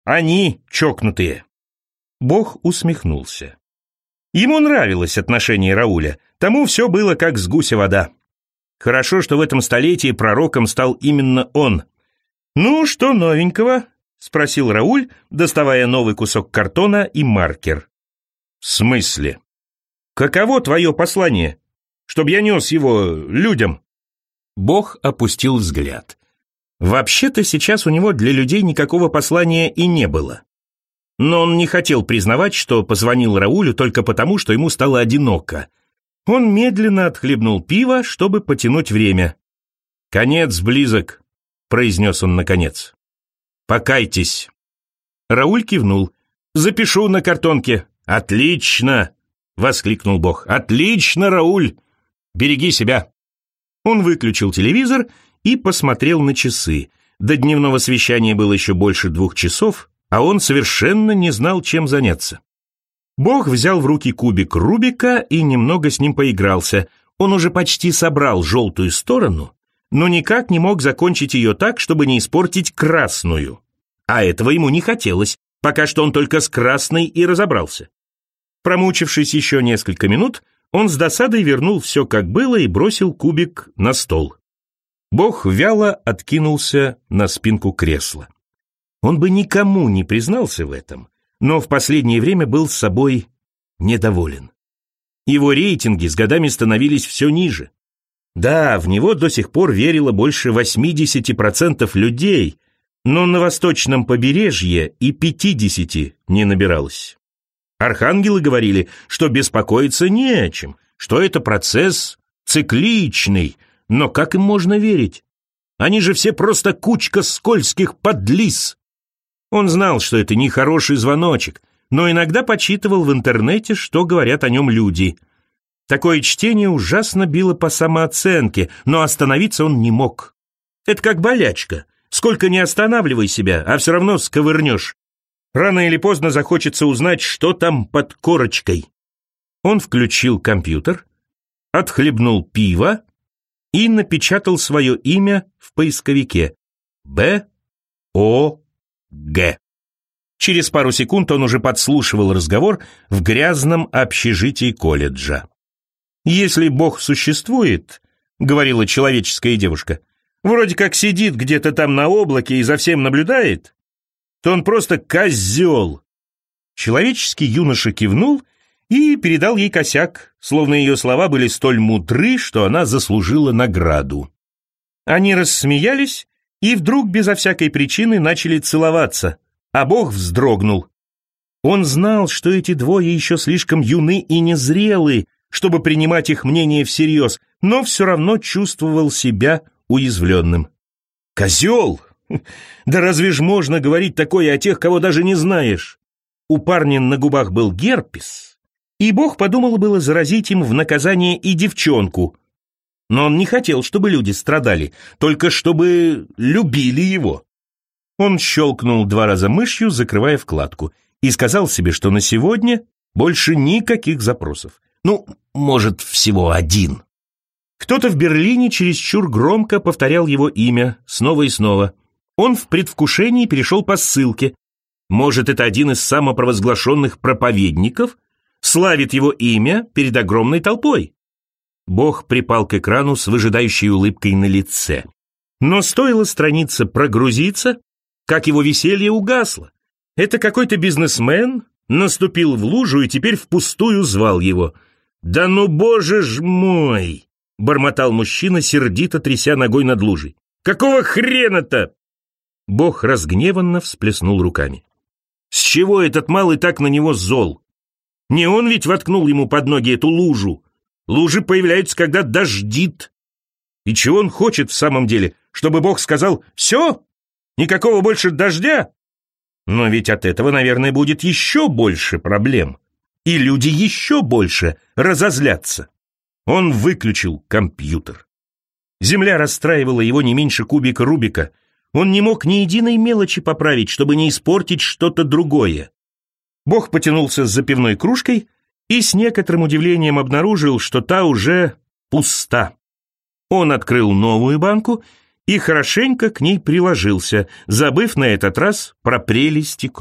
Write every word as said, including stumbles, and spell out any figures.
Они чокнутые. Бог усмехнулся. Ему нравилось отношение Рауля, тому все было как с гуся вода. Хорошо, что в этом столетии пророком стал именно он. «Ну, что новенького?» — спросил Рауль, доставая новый кусок картона и маркер. «В смысле? Каково твое послание? Чтоб я нес его людям?» Бог опустил взгляд. Вообще-то сейчас у него для людей никакого послания и не было. Но он не хотел признавать, что позвонил Раулю только потому, что ему стало одиноко. Он медленно отхлебнул пиво, чтобы потянуть время. «Конец близок», — произнес он наконец. «Покайтесь». Рауль кивнул. «Запишу на картонке». «Отлично!» — воскликнул Бог. «Отлично, Рауль! Береги себя!» Он выключил телевизор и посмотрел на часы. До дневного совещания было еще больше двух часов, а он совершенно не знал, чем заняться. Бог взял в руки кубик Рубика и немного с ним поигрался. Он уже почти собрал желтую сторону, но никак не мог закончить ее так, чтобы не испортить красную. А этого ему не хотелось, пока что он только с красной и разобрался. Промучившись еще несколько минут, он с досадой вернул все как было и бросил кубик на стол. Бог вяло откинулся на спинку кресла. Он бы никому не признался в этом, но в последнее время был с собой недоволен. Его рейтинги с годами становились все ниже. Да, в него до сих пор верило больше восемьдесят процентов людей, но на восточном побережье и пятьдесят не набиралось. Архангелы говорили, что беспокоиться не о чем, что это процесс цикличный, но как им можно верить? Они же все просто кучка скользких подлиз. Он знал, что это нехороший звоночек, но иногда почитывал в интернете, что говорят о нем люди. Такое чтение ужасно било по самооценке, но остановиться он не мог. Это как болячка. Сколько ни останавливай себя, а все равно сковырнешь. Рано или поздно захочется узнать, что там под корочкой. Он включил компьютер, отхлебнул пиво и напечатал свое имя в поисковике. Б О Г. Через пару секунд он уже подслушивал разговор в грязном общежитии колледжа. «Если Бог существует, — говорила человеческая девушка, — вроде как сидит где-то там на облаке и за всем наблюдает, то он просто козел». Человеческий юноша кивнул и передал ей косяк, словно ее слова были столь мудры, что она заслужила награду. Они рассмеялись и вдруг безо всякой причины начали целоваться, а Бог вздрогнул. Он знал, что эти двое еще слишком юны и незрелы, чтобы принимать их мнение всерьез, но все равно чувствовал себя уязвленным. «Козел! Да разве ж можно говорить такое о тех, кого даже не знаешь?» У парня на губах был герпес, и Бог подумал было заразить им в наказание и девчонку. Но он не хотел, чтобы люди страдали, только чтобы любили его. Он щелкнул два раза мышью, закрывая вкладку, и сказал себе, что на сегодня больше никаких запросов. Ну, может, всего один. Кто-то в Берлине чересчур громко повторял его имя снова и снова. Он в предвкушении перешел по ссылке. Может, это один из самопровозглашенных проповедников славит его имя перед огромной толпой. Бог припал к экрану с выжидающей улыбкой на лице. Но стоило странице прогрузиться, как его веселье угасло. Это какой-то бизнесмен наступил в лужу и теперь впустую звал его. «Да ну, боже ж мой!» — бормотал мужчина, сердито тряся ногой над лужей. «Какого хрена-то?» Бог разгневанно всплеснул руками. С чего этот малый так на него зол? Не он ведь воткнул ему под ноги эту лужу. Лужи появляются, когда дождит. И чего он хочет в самом деле? Чтобы Бог сказал «Все? Никакого больше дождя?» Но ведь от этого, наверное, будет еще больше проблем. И люди еще больше разозлятся. Он выключил компьютер. Земля расстраивала его не меньше кубика Рубика. Он не мог ни единой мелочи поправить, чтобы не испортить что-то другое. Бог потянулся с запивной кружкой и с некоторым удивлением обнаружил, что та уже пуста. Он открыл новую банку и хорошенько к ней приложился, забыв на этот раз про прелести